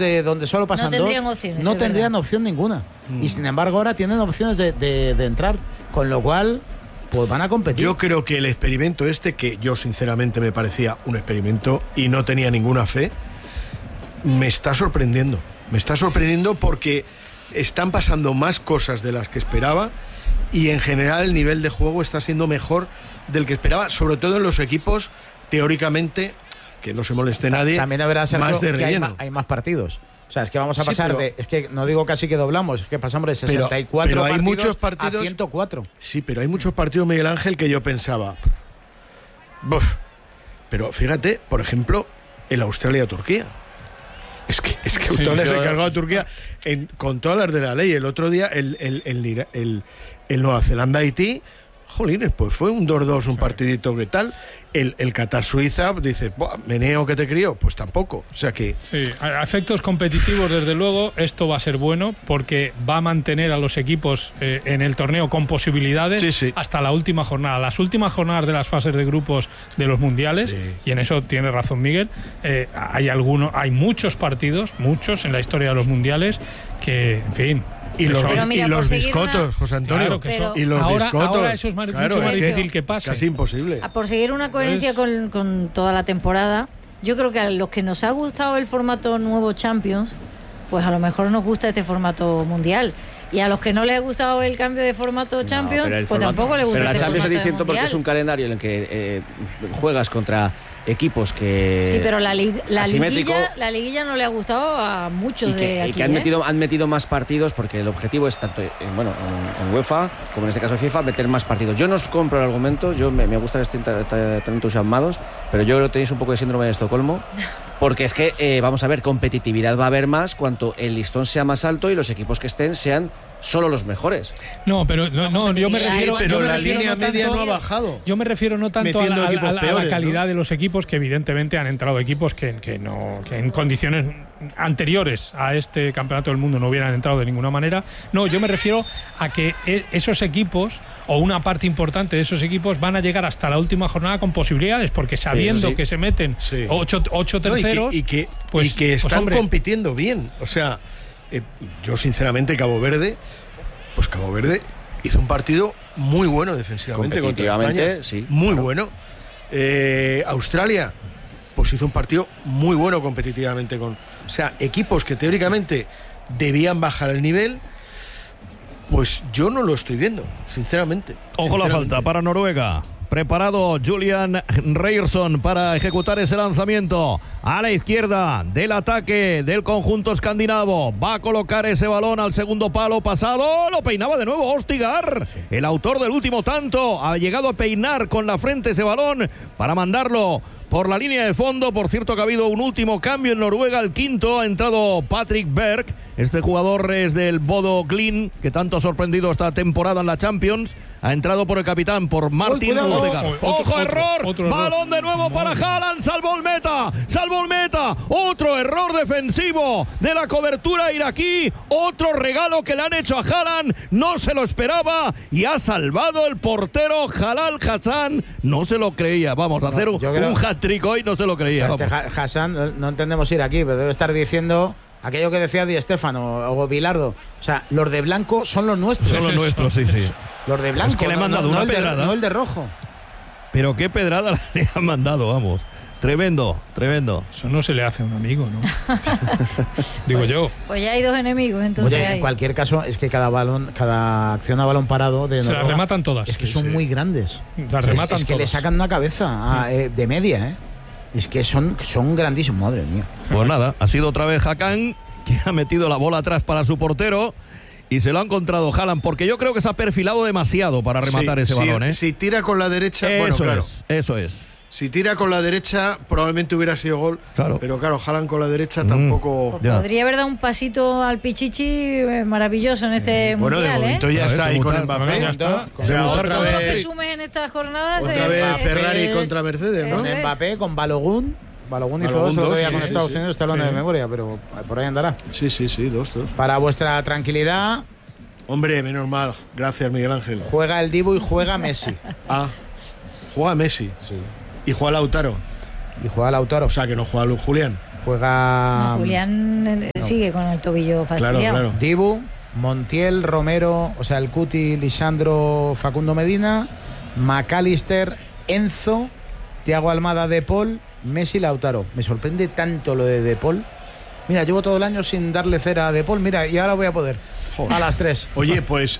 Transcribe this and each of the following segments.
de donde solo pasan dos, no tendrían opción ninguna. Y sin embargo ahora tienen opciones de entrar, con lo cual pues van a competir. Yo creo que el experimento que yo sinceramente me parecía un experimento y no tenía ninguna fe, me está sorprendiendo. Me está sorprendiendo porque están pasando más cosas de las que esperaba y en general el nivel de juego está siendo mejor del que esperaba, sobre todo en los equipos teóricamente, que no se moleste nadie, también deberá ser más de relleno. Hay más partidos. O sea, es que vamos a pasar es que no digo casi que doblamos, es que pasamos de 64 pero hay muchos partidos a 104. Sí, pero hay muchos partidos, Miguel Ángel, que yo pensaba... Pero fíjate, por ejemplo, el Australia-Turquía. Es que Australia se cargó a Turquía con todas las de la ley. El otro día, el Nueva Zelanda-Haití, jolines, pues fue un 2-2, un partidito que tal. El Qatar-Suiza, dice, meneo que te crió, pues tampoco. O sea que... Sí, a efectos competitivos, desde luego, esto va a ser bueno porque va a mantener a los equipos en el torneo con posibilidades hasta la última jornada. Las últimas jornadas de las fases de grupos de los mundiales, y en eso tiene razón Miguel, hay muchos partidos, en la historia de los mundiales, que, en fin... Y los biscotos, José Antonio. Claro y los biscotos. Ahora eso es mucho más difícil que pase. Casi imposible. Por seguir una coherencia con toda la temporada, yo creo que a los que nos ha gustado el formato nuevo Champions, pues a lo mejor nos gusta este formato mundial. Y a los que no les ha gustado el cambio de formato Champions, pues tampoco les gusta. Pero la Champions es distinto porque mundial. Es un calendario en el que juegas contra equipos que... Sí, pero la liguilla no le ha gustado a muchos de aquí. Y que han metido más partidos porque el objetivo es tanto en UEFA como en este caso FIFA meter más partidos. Yo no os compro el argumento, me gusta que estén tan entusiasmados, pero yo creo que tenéis un poco de síndrome de Estocolmo. Porque es que, vamos a ver, competitividad va a haber más cuanto el listón sea más alto y los equipos que estén sean solo los mejores. No, pero yo me refiero... Pero la línea media no ha bajado. Yo me refiero no tanto a la calidad de los equipos, que evidentemente han entrado equipos que en condiciones anteriores a este campeonato del mundo no hubieran entrado de ninguna manera. No, yo me refiero a que esos equipos, o una parte importante de esos equipos, van a llegar hasta la última jornada con posibilidades, porque sabiendo que se meten 8 terceros... Y que están compitiendo bien. O sea, yo sinceramente Cabo Verde hizo un partido muy bueno defensivamente contra España. Sí, muy bueno. Australia pues hizo un partido muy bueno competitivamente o sea, equipos que teóricamente debían bajar el nivel, pues yo no lo estoy viendo, sinceramente. Ojo la falta para Noruega. Preparado Julian Ryerson para ejecutar ese lanzamiento a la izquierda del ataque del conjunto escandinavo. Va a colocar ese balón al segundo palo pasado. Lo peinaba de nuevo Ostigar, el autor del último tanto. Ha llegado a peinar con la frente ese balón para mandarlo por la línea de fondo. Por cierto que ha habido un último cambio en Noruega. El quinto ha entrado Patrick Berg. Este jugador es del Bodo Glimt, que tanto ha sorprendido esta temporada en la Champions. Ha entrado por el capitán, por Martin Odegaard. ¡Ojo, error! Otro balón de nuevo para Haaland. Salvó el meta. Otro error defensivo de la cobertura iraquí. Otro regalo que le han hecho a Haaland. No se lo esperaba y ha salvado el portero Jalal Hassan. No se lo creía. Vamos a hacer un hat-trick hoy, no se lo creía. O sea, Hassan, no entendemos ir aquí, pero debe estar diciendo aquello que decía Di Stéfano o Bilardo. O sea, los de blanco son los nuestros. Son los nuestros, sí. Los de blanco, es que le han mandado una pedrada. No el de rojo. Pero qué pedrada le han mandado, vamos. Tremendo. Eso no se le hace a un amigo, ¿no? Digo yo. Pues ya hay dos enemigos, entonces. Oye, en cualquier caso, es que cada acción a balón parado de se las rematan todas. Es que son muy grandes. Las rematan es que todas. le sacan una cabeza de media, ¿eh? Es que son grandísimos, madre mía. Pues nada, ha sido otra vez Hakan que ha metido la bola atrás para su portero. Y se lo ha encontrado Haaland, porque yo creo que se ha perfilado demasiado para rematar ese balón, ¿eh? Si tira con la derecha, Eso es. Si tira con la derecha, probablemente hubiera sido gol. Claro. Pero claro, Haaland con la derecha tampoco... Pues podría haber dado un pasito al Pichichi maravilloso en este mundial, de momento ya está ahí con Mbappé. Ya está. O sea, otra todo vez... lo que sumes en estas jornadas... Otra vez Ferrari contra Mercedes, ¿no? Con Mbappé, con Balogun hizo dos el otro día con Estados Unidos, está hablando de memoria, pero por ahí andará. Sí, 2. Para vuestra tranquilidad... Hombre, menos mal. Gracias, Miguel Ángel. Juega el Dibu y juega Messi. Juega Messi. Sí. Y juega Lautaro. O sea, que no juega Luis Julián. Juega... Julián sigue con el tobillo fastidiado. Claro. Dibu, Montiel, Romero, o sea, el Cuti, Lisandro, Facundo Medina, McAllister, Enzo, Thiago Almada, De Paul, Messi, Lautaro. Me sorprende tanto lo de Paul. Mira, llevo todo el año sin darle cera a De Paul, mira, y ahora voy a poder. Joder. A las 3. Oye, pues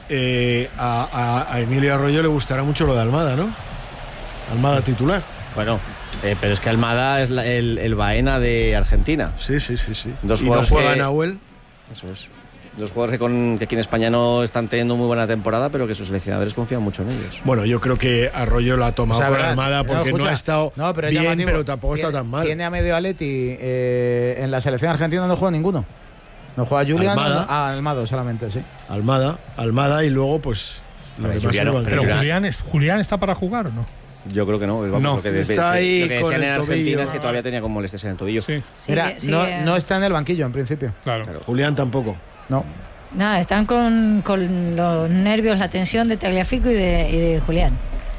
a Emilio Arroyo le gustará mucho lo de Almada, ¿no? Almada titular. Bueno, pero es que Almada es el Baena de Argentina. Sí. Dos y no juega Nahuel. Eso es. Dos jugadores que aquí en España no están teniendo muy buena temporada, pero que sus seleccionadores confían mucho en ellos. Bueno, yo creo que Arroyo lo ha tomado por Almada porque no ha estado bien, pero tampoco está tan mal. Tiene a medio Atleti, en la selección argentina no juega ninguno. No juega Julián, Almada solamente, sí. Almada y luego pues... Pero Julián está para jugar, ¿o no? Yo creo que no. No. Lo que está ahí lo que con decían en el Argentina tobillo. es que todavía tenía como molestias en el tobillo. Sí. Mira, no está en el banquillo en principio. Claro. Julián tampoco. No. Nada, están con los nervios, la tensión de Tagliafico y de Julián.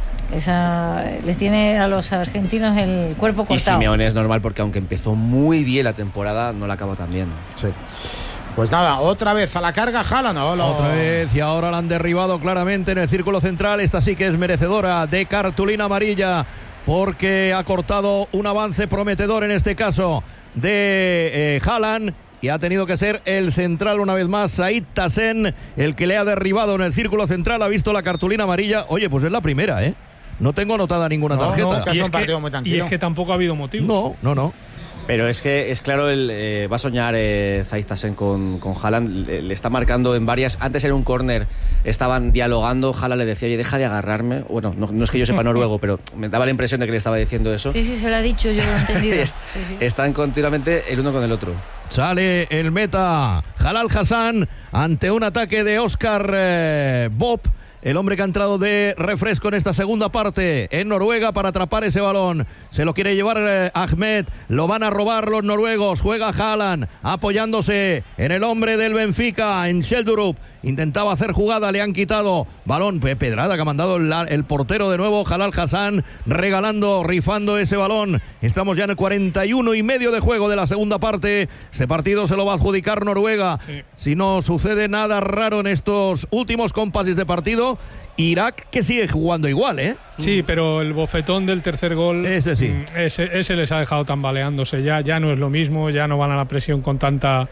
Les tiene a los argentinos el cuerpo cortado. Y Simeone es normal porque aunque empezó muy bien la temporada, no la acabó tan bien. Sí. Pues nada, otra vez a la carga Haaland. Otra vez, y ahora la han derribado claramente en el círculo central. Esta sí que es merecedora de cartulina amarilla porque ha cortado un avance prometedor en este caso de Haaland. Y ha tenido que ser el central una vez más, Said Tassen, el que le ha derribado en el círculo central. Ha visto la cartulina amarilla. Oye, pues es la primera, ¿eh? No tengo anotada ninguna tarjeta. Y es que tampoco ha habido motivo. No. Pero es que es claro, va a soñar Said Tassen con Haaland. Le está marcando en varias. Antes en un córner estaban dialogando. Haaland le decía, oye, deja de agarrarme. Bueno, no es que yo sepa noruego, pero me daba la impresión de que le estaba diciendo eso. Sí, se lo ha dicho, yo lo he entendido. Sí. Están continuamente el uno con el otro. Sale el meta Jalal Hassan ante un ataque de Oscar Bob, el hombre que ha entrado de refresco en esta segunda parte en Noruega para atrapar ese balón. Se lo quiere llevar Ahmed, lo van a robar los noruegos. Juega Haaland apoyándose en el hombre del Benfica, en Schjelderup. Intentaba hacer jugada, le han quitado balón. Pedrada que ha mandado el portero de nuevo, Jalal Hassan, rifando ese balón. Estamos ya en el 41 y medio de juego de la segunda parte. Este partido se lo va a adjudicar Noruega. Sí. Si no sucede nada raro en estos últimos compases de partido. Irak que sigue jugando igual, ¿eh? Sí, pero el bofetón del tercer gol, ese sí. Ese les ha dejado tambaleándose ya no es lo mismo, ya no van a la presión con tanta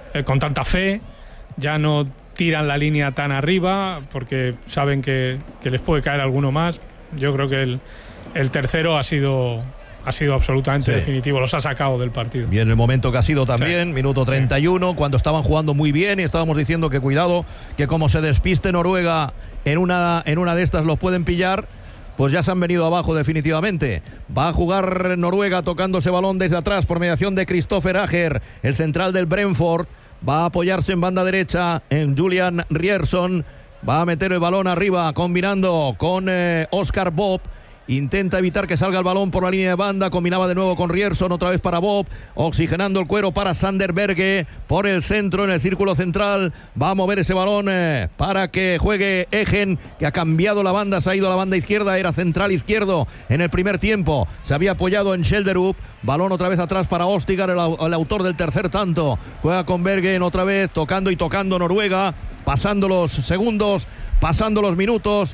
fe, ya no tiran la línea tan arriba porque saben que les puede caer alguno más. Yo creo que el tercero ha sido absolutamente definitivo, los ha sacado del partido. Bien, el momento que ha sido también, minuto 31, cuando estaban jugando muy bien y estábamos diciendo que cuidado, que como se despiste Noruega en una de estas los pueden pillar, pues ya se han venido abajo definitivamente. Va a jugar Noruega tocando ese balón desde atrás por mediación de Christopher Ager, el central del Brentford. Va a apoyarse en banda derecha en Julian Ryerson. Va a meter el balón arriba combinando con Oscar Bob. Intenta evitar que salga el balón por la línea de banda. Combinaba de nuevo con Ryerson, otra vez para Bob. Oxigenando el cuero para Sander Berge. Por el centro, en el círculo central. Va a mover ese balón para que juegue Egen, que ha cambiado la banda. Se ha ido a la banda izquierda. Era central izquierdo en el primer tiempo. Se había apoyado en Schjelderup. Balón otra vez atrás para Ostigar, el autor del tercer tanto. Juega con Bergen otra vez, tocando Noruega. Pasando los segundos, pasando los minutos.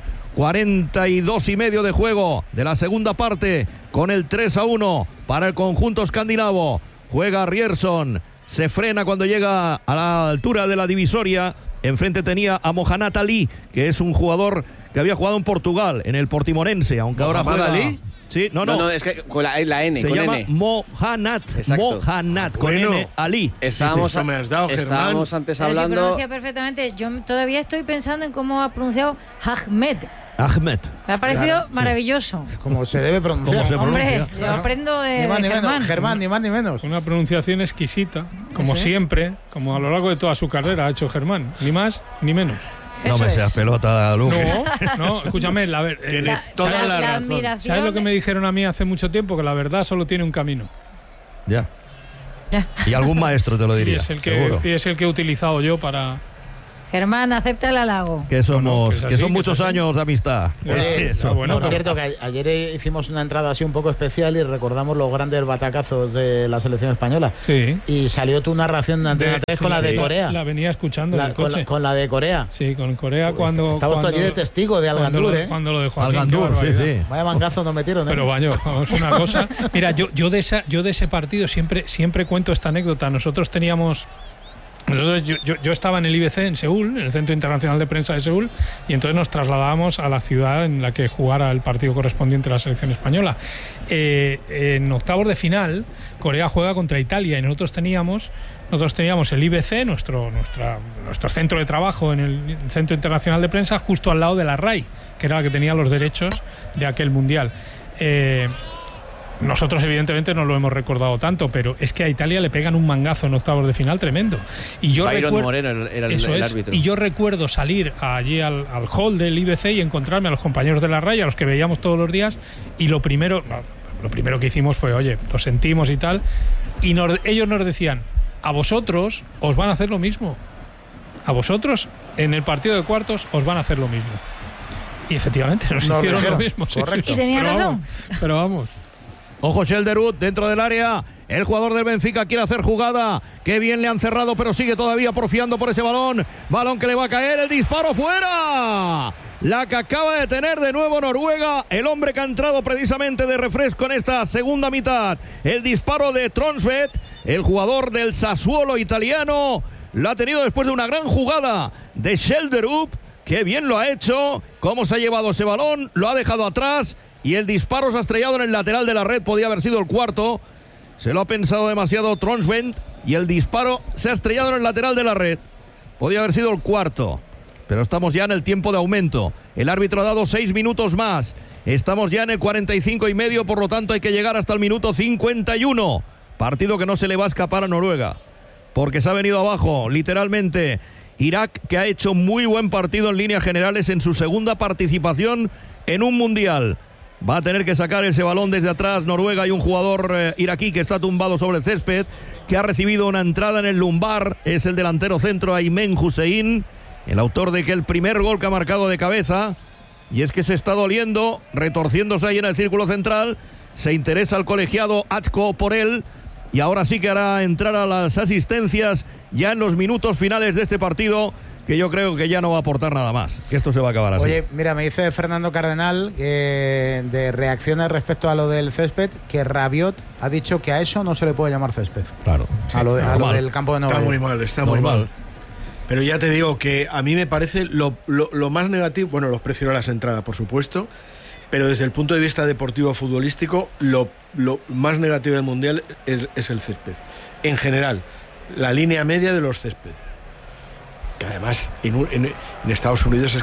42 y medio de juego de la segunda parte, con el 3-1 para el conjunto escandinavo. Juega Ryerson, se frena cuando llega a la altura de la divisoria. Enfrente tenía a Mohamed Ali, que es un jugador que había jugado en Portugal, en el Portimonense, aunque ahora juega... Ali? Sí, no, es que con la N. Se con llama N. Mohamed con bueno, N, Ali. Estábamos antes hablando. Se pronuncia perfectamente. Yo todavía estoy pensando en cómo ha pronunciado Ahmed. Me ha parecido maravilloso. Como se debe pronunciar. Hombre, yo aprendo de Germán, ni más ni menos. Una pronunciación exquisita, como siempre, como a lo largo de toda su carrera ha hecho Germán. Ni más ni menos. No me seas pelota, Luque. No, escúchame, tiene toda la razón. ¿Sabes lo que me dijeron a mí hace mucho tiempo? Que la verdad solo tiene un camino. Ya. Y algún maestro te lo diría. Y es el que he utilizado yo para Germán, acepta el halago. Que somos, que son muchos años de amistad. Bueno, por cierto, que ayer hicimos una entrada así un poco especial y recordamos los grandes batacazos de la selección española. Sí. Y salió tu narración de Antena 3 con la de Corea. La venía escuchando en el coche. Con la de Corea. Sí, con Corea cuando... Estabas tú allí de testigo de Algandur, ¿eh? Cuando lo dejó aquí. Algandur, sí. Vaya mangazo nos metieron, ¿eh? Pero vamos, una cosa... Mira, yo de ese partido siempre cuento esta anécdota. Nosotros teníamos... Yo estaba en el IBC en Seúl, en el Centro Internacional de Prensa de Seúl, y entonces nos trasladábamos a la ciudad en la que jugara el partido correspondiente a la selección española. En octavos de final, Corea juega contra Italia y nosotros teníamos el IBC, nuestro centro de trabajo en el Centro Internacional de Prensa, justo al lado de la RAI, que era la que tenía los derechos de aquel mundial. Nosotros evidentemente no lo hemos recordado tanto, pero es que a Italia le pegan un mangazo en octavos de final tremendo. Y yo Byron Moreno era el árbitro. Y yo recuerdo salir allí al hall del IBC y encontrarme a los compañeros de la raya, a los que veíamos todos los días, y lo primero que hicimos fue, oye, lo sentimos y tal, y ellos nos decían, a vosotros os van a hacer lo mismo. A vosotros en el partido de cuartos os van a hacer lo mismo. Y efectivamente nos hicieron lo mismo. Correcto. Y tenía razón. Pero vamos. Ojo, Schelderud dentro del área. El jugador del Benfica quiere hacer jugada. Qué bien le han cerrado, pero sigue todavía porfiando por ese balón. Balón que le va a caer. El disparo fuera. La que acaba de tener de nuevo Noruega. El hombre que ha entrado precisamente de refresco en esta segunda mitad. El disparo de Tronsvet, el jugador del Sassuolo italiano. Lo ha tenido después de una gran jugada de Schelderud. Qué bien lo ha hecho. Cómo se ha llevado ese balón. Lo ha dejado atrás. Y el disparo se ha estrellado en el lateral de la red. Podía haber sido el cuarto. Se lo ha pensado demasiado Tronsvent. Y el disparo se ha estrellado en el lateral de la red. Podía haber sido el cuarto. Pero estamos ya en el tiempo de aumento. El árbitro ha dado 6 minutos más. Estamos ya en el 45 y medio. Por lo tanto hay que llegar hasta el minuto 51. Partido que no se le va a escapar a Noruega. Porque se ha venido abajo, literalmente. Irak, que ha hecho muy buen partido en líneas generales en su segunda participación en un mundial. Va a tener que sacar ese balón desde atrás Noruega y un jugador iraquí que está tumbado sobre el césped, que ha recibido una entrada en el lumbar. Es el delantero centro Aymen Hussein, el autor de que el primer gol que ha marcado de cabeza. Y es que se está doliendo, retorciéndose ahí en el círculo central. Se interesa el colegiado Achko por él. Y ahora sí que hará entrar a las asistencias ya en los minutos finales de este partido, que yo creo que ya no va a aportar nada más, que esto se va a acabar así. Oye, mira, me dice Fernando Cardenal de reacciones respecto a lo del césped, que Rabiot ha dicho que a eso no se le puede llamar césped. Claro. A lo del campo de Nueva York. Está muy mal. Pero ya te digo que a mí me parece lo más negativo, bueno, los precios de las entradas, por supuesto, pero desde el punto de vista deportivo futbolístico, lo más negativo del Mundial es el césped. En general, la línea media de los céspedes. Que además en Estados Unidos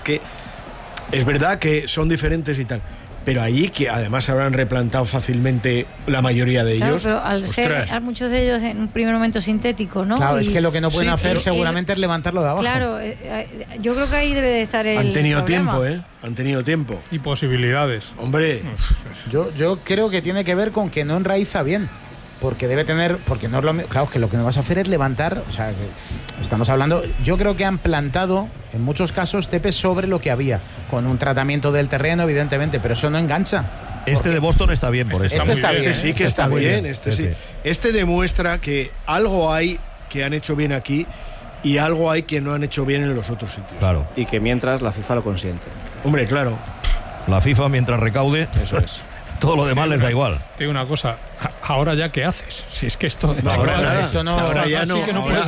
es verdad que son diferentes y tal, pero allí que además habrán replantado fácilmente la mayoría de ellos. Pero al ser muchos de ellos en un primer momento sintético, ¿no? Claro, es que lo que no pueden hacer seguramente es levantarlo de abajo. Claro, yo creo que ahí debe de estar el Han tenido problema. tiempo, Han tenido tiempo. Y posibilidades. Hombre. Yo creo que tiene que ver con que no enraiza bien. Porque debe tener, porque no es lo mismo, claro, que lo que no vas a hacer es levantar, o sea, que estamos hablando, yo creo que han plantado en muchos casos tepes sobre lo que había, con un tratamiento del terreno, evidentemente, pero eso no engancha. Este de Boston está bien por eso. Este sí que está bien. Sí. Este demuestra que algo hay que han hecho bien aquí y algo hay que no han hecho bien en los otros sitios. Claro. Y que mientras la FIFA lo consiente. Hombre, claro. La FIFA mientras recaude, eso es. Todo lo demás les da igual. Te digo una cosa, ahora ya ¿qué haces? Si es que esto... Ahora ya no.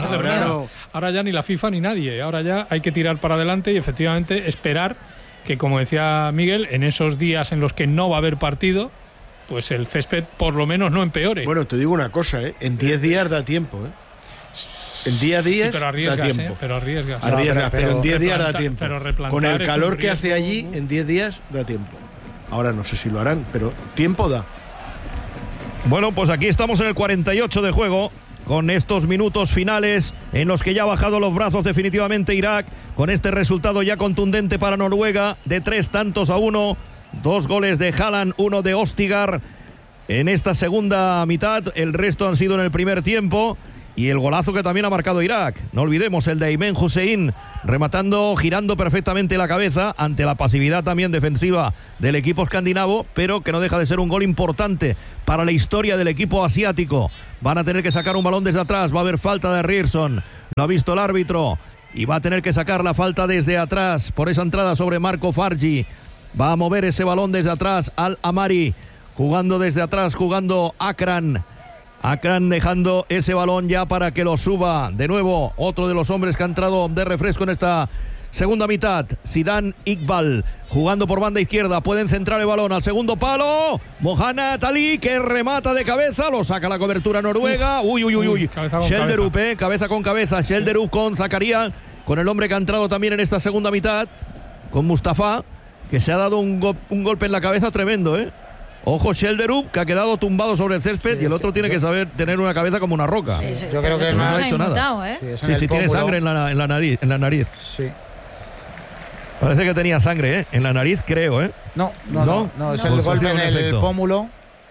Ahora ya ni la FIFA ni nadie. Ahora ya hay que tirar para adelante y efectivamente esperar que, como decía Miguel, en esos días en los que no va a haber partido, pues el césped por lo menos no empeore. Bueno, te digo una cosa, en 10 días da tiempo, En 10 días pero arriesgas, da tiempo. Pero arriesgas. Pero en 10 días da tiempo. Con el calor que hace riesgo. allí, en 10 días da tiempo. Ahora no sé si lo harán, pero tiempo da. Bueno, pues aquí estamos en el 48 de juego, con estos minutos finales en los que ya ha bajado los brazos definitivamente Irak, con este resultado ya contundente para Noruega, de 3-1, 2 goles de Haaland, 1 de Ostigar en esta segunda mitad, el resto han sido en el primer tiempo. Y el golazo que también ha marcado Irak. No olvidemos el de Aymen Hussein, rematando, girando perfectamente la cabeza ante la pasividad también defensiva del equipo escandinavo, pero que no deja de ser un gol importante para la historia del equipo asiático. Van a tener que sacar un balón desde atrás. Va a haber falta de Ryerson. Lo ha visto el árbitro. Y va a tener que sacar la falta desde atrás por esa entrada sobre Marco Fargi. Va a mover ese balón desde atrás Al Amari. Jugando desde atrás, jugando Akran. Akran dejando ese balón ya para que lo suba. De nuevo, otro de los hombres que ha entrado de refresco en esta segunda mitad. Zidane Iqbal, jugando por banda izquierda. Pueden centrar el balón al segundo palo. Mohamed Ali, que remata de cabeza. Lo saca la cobertura Noruega. Uy. Schjelderup, cabeza con cabeza. Schjelderup con Zakaria. Con el hombre que ha entrado también en esta segunda mitad. Con Mustafa, que se ha dado un golpe en la cabeza tremendo, Ojo Schjelderup, que ha quedado tumbado sobre el césped, y el otro tiene que saber tener una cabeza como una roca. Sí, yo creo que no ha hecho nada. Sí, tiene sangre en la nariz. Sí. Parece que tenía sangre, en la nariz, creo, No, es el golpe en el pómulo.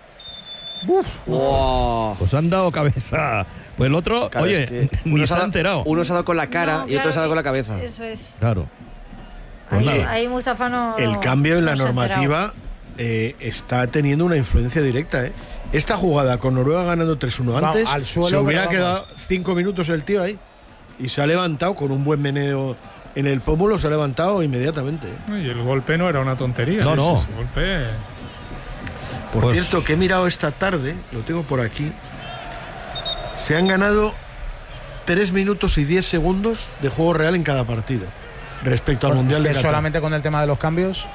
Wow. Pues han dado cabeza. Pues el otro, claro, oye, es que ni se ha enterado. Uno se ha dado con la cara y otro se ha dado con la cabeza. Eso es. Claro. Ahí Mustafa no. El cambio en la normativa está teniendo una influencia directa. Esta jugada con Noruega ganando 3-1 antes, al suelo, se hubiera quedado 5 minutos el tío ahí y se ha levantado con un buen meneo en el pómulo, se ha levantado inmediatamente. Y el golpe no era una tontería. No. Ese golpe. Por cierto, que he mirado esta tarde, lo tengo por aquí, se han ganado 3 minutos y 10 segundos de juego real en cada partido respecto al Mundial de Qatar. Solamente con el tema de los cambios.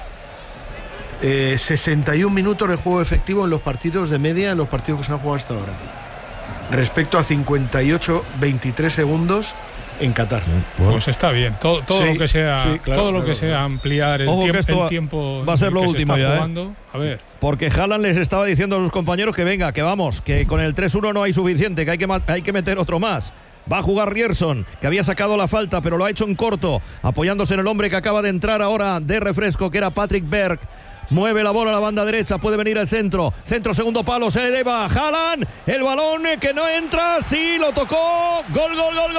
61 minutos de juego efectivo en los partidos de media, en los partidos que se han jugado hasta ahora, respecto a 58-23 segundos en Qatar. Pues está bien. Todo lo que sea, que sea ampliar el tiempo va a ser lo último ya, jugando. A ver. Porque Haaland les estaba diciendo a sus compañeros que venga, que vamos, que con el 3-1 no hay suficiente, que hay que meter otro más. Va a jugar Ryerson, que había sacado la falta, pero lo ha hecho en corto, apoyándose en el hombre que acaba de entrar ahora de refresco, que era Patrick Berg. Mueve la bola a la banda derecha, puede venir el centro, segundo palo, se eleva Haaland, el balón que no entra, sí, lo tocó, gol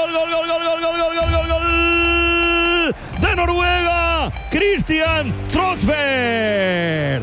de Noruega, Christian Trosberg,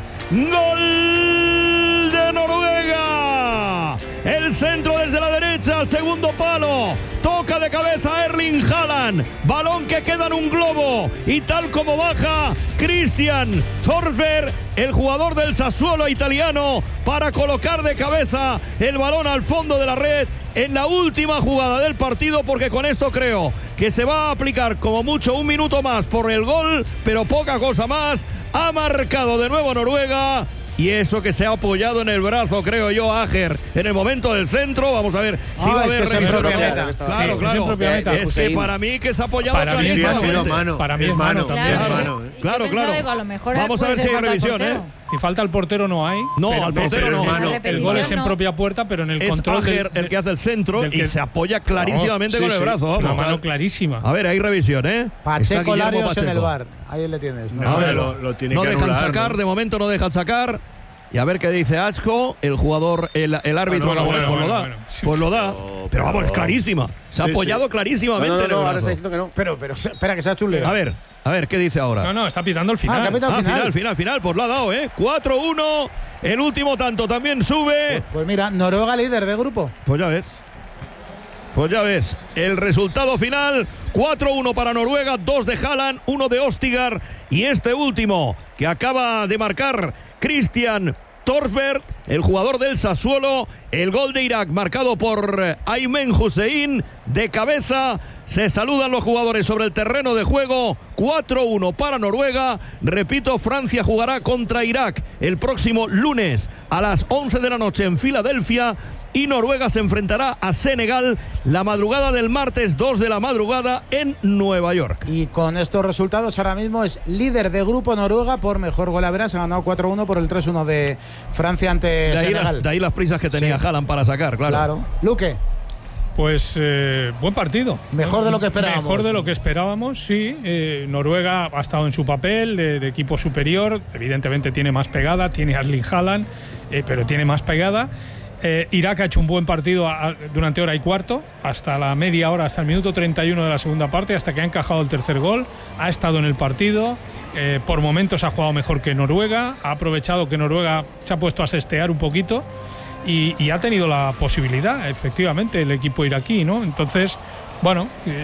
gol de Noruega, el centro desde la derecha al segundo palo, toca de cabeza Erling Haaland, balón que queda en un globo y tal como baja Christian Trosberg, el jugador del Sassuolo italiano, para colocar de cabeza el balón al fondo de la red en la última jugada del partido, porque con esto creo que se va a aplicar como mucho un minuto más por el gol, pero poca cosa más. Ha marcado de nuevo Noruega. Y eso que se ha apoyado en el brazo, creo yo, Ager, en el momento del centro. Vamos a ver si va a haber revisión. Claro. Es que para mí que se ha apoyado clarísimamente. Para mí es mano. Claro. Vamos a ver si hay revisión, Si falta el portero no hay. No, al portero no. El gol es en propia puerta, pero en el control es Ager el que hace el centro y se apoya clarísimamente con el brazo. Una mano clarísima. A ver, hay revisión, Pacheco Larios en el bar. Ahí le tienes. No dejan sacar, de momento no dejan sacar. Y a ver qué dice Asco, el jugador, el árbitro. Pues lo da. Pero vamos, es clarísima. Se ha apoyado clarísimamente. No, ahora está diciendo que no. Pero espera, que se ha chuleo. A ver, ¿qué dice ahora? No, está pitando el final. Final. Pues lo ha dado, 4-1. El último tanto también sube. Pues mira, Noruega líder de grupo. Pues ya ves. El resultado final, 4-1 para Noruega, 2 de Haaland, 1 de Ostigar. Y este último, que acaba de marcar Christian Trosberg, el jugador del Sassuolo, el gol de Irak marcado por Aymen Hussein de cabeza. Se saludan los jugadores sobre el terreno de juego. 4-1 para Noruega. Repito, Francia jugará contra Irak el próximo lunes a las 11 de la noche en Filadelfia. Y Noruega se enfrentará a Senegal la madrugada del martes 2 de la madrugada en Nueva York. Y con estos resultados ahora mismo es líder de grupo Noruega por mejor golavera. Se ha ganado 4-1 por el 3-1 de Francia ante Senegal. De ahí las prisas que tenía Haaland para sacar, claro. Luque. Pues buen partido. Mejor de lo que esperábamos. Mejor de lo que esperábamos, sí. Noruega ha estado en su papel de equipo superior. Evidentemente tiene más pegada, tiene a Erling Haaland, pero tiene más pegada. Irak ha hecho un buen partido durante hora y cuarto, hasta la media hora, hasta el minuto 31 de la segunda parte, hasta que ha encajado el tercer gol. Ha estado en el partido, por momentos ha jugado mejor que Noruega, ha aprovechado que Noruega se ha puesto a sestear un poquito y ha tenido la posibilidad, efectivamente, el equipo iraquí, ¿no? Entonces, bueno,